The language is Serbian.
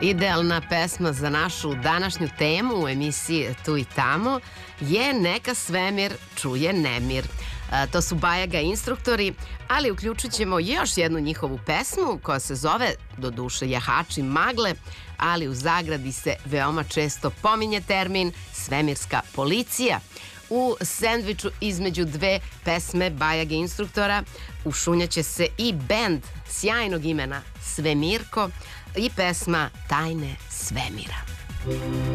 Idealna pesma za našu današnju temu u emisiji Tu i tamo je Neka svemir čuje nemir. To su Bajaga instruktori, ali uključit ćemo još jednu njihovu pesmu koja se zove, doduše, Jahači magle, ali u zagradi se veoma često pominje termin svemirska policija. U sendviču između dve pesme Bajage instruktora ušunjaće se i bend sjajnog imena Svemirko i pesma Tajne svemira.